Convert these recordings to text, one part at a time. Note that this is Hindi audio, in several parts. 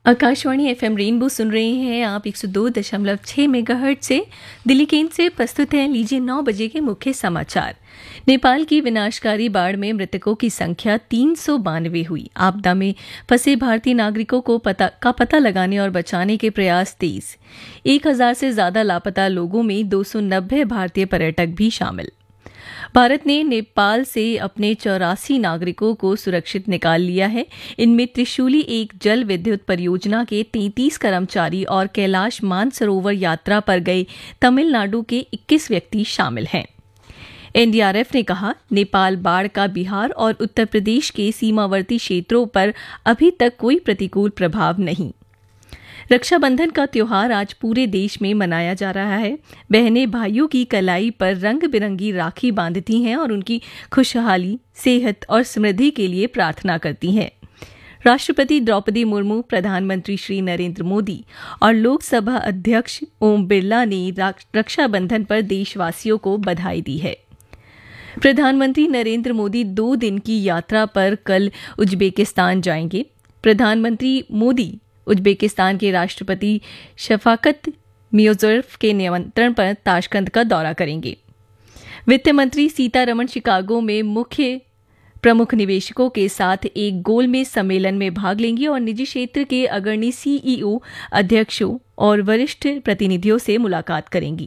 आकाशवाणी एफएम रेनबो सुन रहे हैं आप 102.6 मेगाहर्ट्ज से। दिल्ली केंद्र से प्रस्तुत है, लीजिए 9 बजे के मुख्य समाचार। नेपाल की विनाशकारी बाढ़ में मृतकों की संख्या 392 हुई। आपदा में फंसे भारतीय नागरिकों को पता लगाने और बचाने के प्रयास तेज। 1000 से ज्यादा लापता लोगों में 290 भारतीय पर्यटक भी शामिल। भारत ने नेपाल से अपने 84 नागरिकों को सुरक्षित निकाल लिया है। इनमें त्रिशूली एक जल विद्युत परियोजना के 33 कर्मचारी और कैलाश मानसरोवर यात्रा पर गए तमिलनाडु के 21 व्यक्ति शामिल हैं। एनडीआरएफ ने कहा, नेपाल बाढ़ का बिहार और उत्तर प्रदेश के सीमावर्ती क्षेत्रों पर अभी तक कोई प्रतिकूल प्रभाव नहीं। रक्षाबंधन का त्योहार आज पूरे देश में मनाया जा रहा है। बहनें भाइयों की कलाई पर रंग बिरंगी राखी बांधती हैं और उनकी खुशहाली, सेहत और समृद्धि के लिए प्रार्थना करती हैं। राष्ट्रपति द्रौपदी मुर्मू, प्रधानमंत्री श्री नरेंद्र मोदी और लोकसभा अध्यक्ष ओम बिरला ने रक्षाबंधन पर देशवासियों को बधाई दी है। प्रधानमंत्री नरेंद्र मोदी 2 दिन की यात्रा पर कल उज्बेकिस्तान जाएंगे। प्रधानमंत्री मोदी उज्बेकिस्तान के राष्ट्रपति शफाकत मिर्ज़ियोयेव के निमंत्रण पर ताशकंद का दौरा करेंगे। वित्त मंत्री सीतारमण शिकागो में प्रमुख निवेशकों के साथ एक गोलमेज सम्मेलन में भाग लेंगी और निजी क्षेत्र के अग्रणी सीईओ, अध्यक्षों और वरिष्ठ प्रतिनिधियों से मुलाकात करेंगी।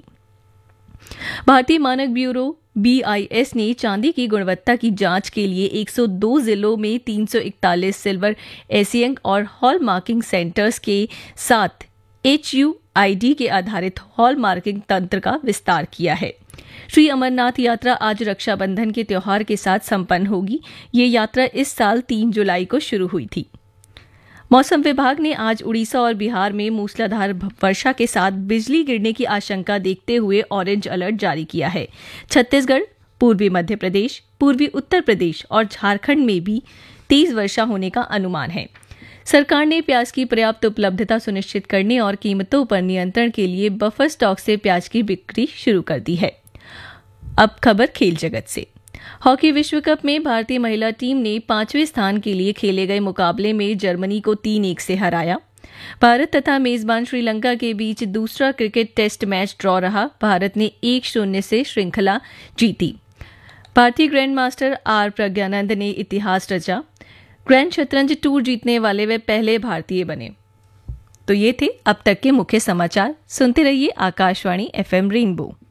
भारतीय मानक ब्यूरो BIS ने चांदी की गुणवत्ता की जांच के लिए 102 जिलों में 341 सिल्वर एसियंग और हॉल मार्किंग सेंटर्स के साथ HUID के आधारित हॉल मार्किंग तंत्र का विस्तार किया है। श्री अमरनाथ यात्रा आज रक्षाबंधन के त्योहार के साथ संपन्न होगी। ये यात्रा इस साल 3 जुलाई को शुरू हुई थी। मौसम विभाग ने आज उड़ीसा और बिहार में मूसलाधार वर्षा के साथ बिजली गिरने की आशंका देखते हुए ऑरेंज अलर्ट जारी किया है। छत्तीसगढ़, पूर्वी मध्य प्रदेश, पूर्वी उत्तर प्रदेश और झारखंड में भी तेज वर्षा होने का अनुमान है। सरकार ने प्याज की पर्याप्त उपलब्धता सुनिश्चित करने और कीमतों पर नियंत्रण के लिए बफर स्टॉक से प्याज की बिक्री शुरू कर दी है। अब खबर खेल जगत से। हॉकी विश्व कप में भारतीय महिला टीम ने 5वें स्थान के लिए खेले गए मुकाबले में जर्मनी को 3-1 से हराया। भारत तथा मेजबान श्रीलंका के बीच दूसरा क्रिकेट टेस्ट मैच ड्रॉ रहा। भारत ने 1-0 से श्रृंखला जीती। भारतीय ग्रैंड मास्टर आर प्रज्ञानंद ने इतिहास रचा। ग्रैंड शतरंज टूर जीतने वाले वे पहले भारतीय बने। तो ये थे अब तक के मुख्य समाचार। सुनते रहिए आकाशवाणी FM रेनबो।